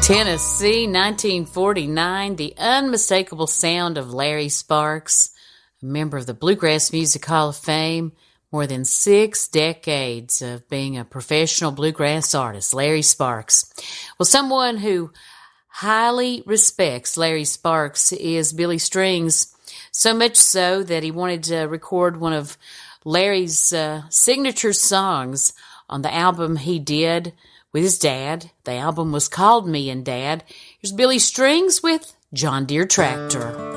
Tennessee, 1949, the unmistakable sound of Larry Sparks, a member of the Bluegrass Music Hall of Fame, more than 6 decades of being a professional bluegrass artist, Larry Sparks. Well, someone who highly respects Larry Sparks is Billy Strings, so much so that he wanted to record one of Larry's signature songs on the album he did with his dad. The album was called Me and Dad. Here's Billy Strings with John Deere Tractor.